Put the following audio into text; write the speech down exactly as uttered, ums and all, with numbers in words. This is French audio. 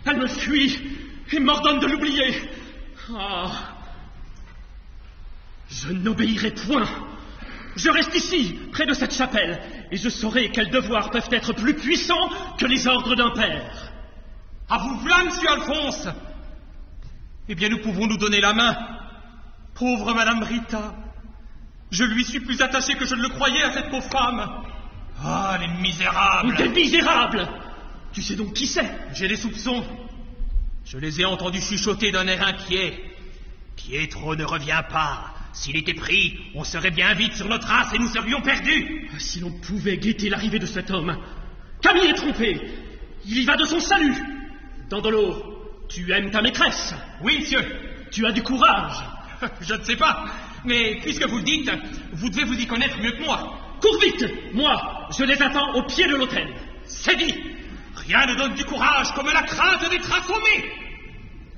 Elle me fuit et m'ordonne de l'oublier. Ah. Je n'obéirai point. Je reste ici, près de cette chapelle, et je saurai quels devoirs peuvent être plus puissants que les ordres d'un père. À vous voilà, monsieur Alphonse. Eh bien, nous pouvons nous donner la main. Pauvre Madame Rita. Je lui suis plus attaché que je ne le croyais à cette pauvre femme. Ah, les misérables. Des misérables. Tu sais donc qui c'est? J'ai des soupçons. Je les ai entendus chuchoter d'un air inquiet. Pietro ne revient pas. S'il était pris, on serait bien vite sur notre trace et nous serions perdus. Si l'on pouvait guetter l'arrivée de cet homme. Camille est trompé. Il y va de son salut. Dandolo, tu aimes ta maîtresse? Oui, monsieur. Tu as du courage? Je ne sais pas, mais puisque vous le dites, vous devez vous y connaître mieux que moi. Cours vite. Moi, je les attends au pied de l'autel. C'est dit. Rien ne donne du courage comme la crainte d'être assommé.